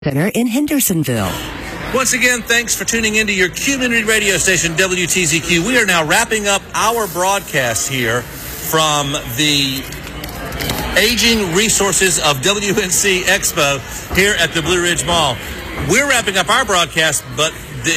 Center in Hendersonville. Once again, thanks for tuning into your community radio station, WTZQ. We are now wrapping up our broadcast here from the Aging Resources of WNC Expo here at the Blue Ridge Mall. We're wrapping up our broadcast, but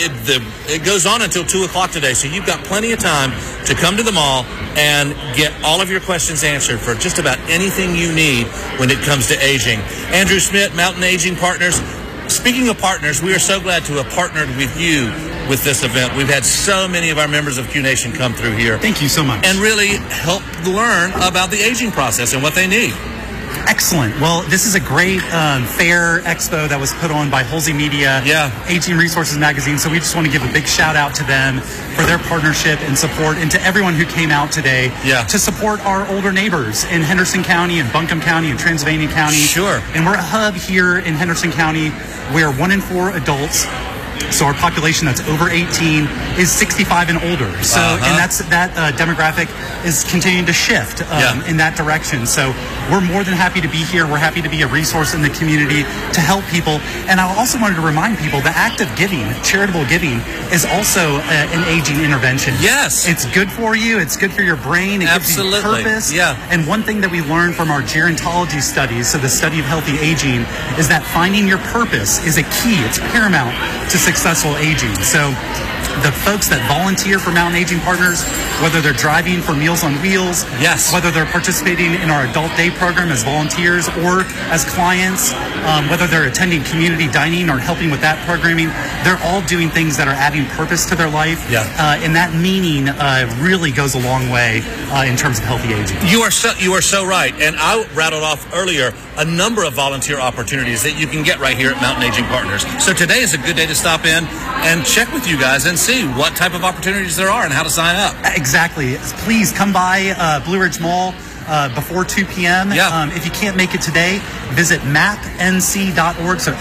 it goes on until 2 o'clock today, so you've got plenty of time to come to the mall and get all of your questions answered for just about anything you need when it comes to aging. Andrew Schmidt, Mountain Aging Partners. Speaking of partners, we are so glad to have partnered with you with this event. We've had so many of our members of Q Nation come through here. Thank you so much. And really help learn about the aging process and what they need. Excellent. Well, this is a great fair expo that was put on by Halsey Media, Aging Resources Magazine. So we just want to give a big shout out to them for their partnership and support, and to everyone who came out today to support our older neighbors in Henderson County and Buncombe County and Transylvania County. Sure. And we're a hub here in Henderson County where 1 in 4 adults, so our population that's over 18, is 65 and older. So, and that demographic is continuing to shift in that direction. So we're more than happy to be here. We're happy to be a resource in the community to help people. And I also wanted to remind people the act of giving, charitable giving, is also an aging intervention. Yes. It's good for you. It's good for your brain. It gives you purpose. Yeah. And one thing that we learned from our gerontology studies, so the study of healthy aging, is that finding your purpose is a key. It's paramount to successful aging. So the folks that volunteer for Mountain Aging Partners, whether they're driving for Meals on Wheels, whether they're participating in our Adult Day program as volunteers or as clients, whether they're attending community dining or helping with that programming, they're all doing things that are adding purpose to their life. And that meaning really goes a long way in terms of healthy aging. You are so right. And I rattled off earlier a number of volunteer opportunities that you can get right here at Mountain Aging Partners. So today is a good day to stop in and check with you guys and see what type of opportunities there are and how to sign up. Exactly. Please come by Blue Ridge Mall before 2 p.m. If you can't make it today, visit mapnc.org, so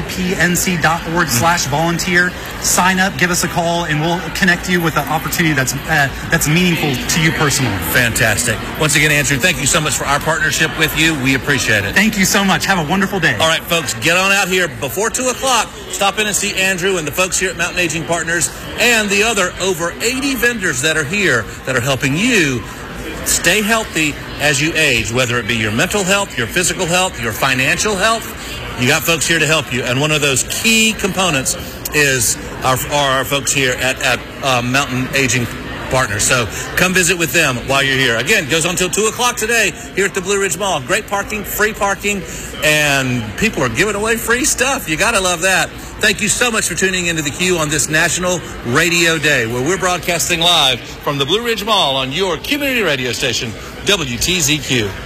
mapnc.org/volunteer. Sign up, give us a call, and we'll connect you with an opportunity that's meaningful to you personally. Fantastic. Once again, Andrew, thank you so much for our partnership with you. We appreciate it. Thank you so much. Have a wonderful day. All right, folks, get on out here before 2 o'clock. Stop in and see Andrew and the folks here at Mountain Aging Partners and the other over 80 vendors that are here that are helping you stay healthy as you age, whether it be your mental health, your physical health, your financial health. You got folks here to help you. And one of those key components is our folks here at Mountain Aging Partners. So come visit with them while you're here. Again, goes on until 2 o'clock today here at the Blue Ridge Mall. Great parking, free parking, and people are giving away free stuff. You got to love that. Thank you so much for tuning into the Q on this National Radio Day, where we're broadcasting live from the Blue Ridge Mall on your community radio station, WTZQ.